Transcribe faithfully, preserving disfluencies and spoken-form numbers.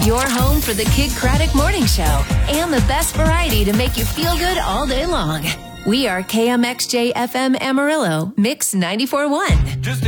Your home for the Kid Craddock Morning Show and the best variety to make you feel good all day long. We are K M X J F M Amarillo, Mix ninety-four point one.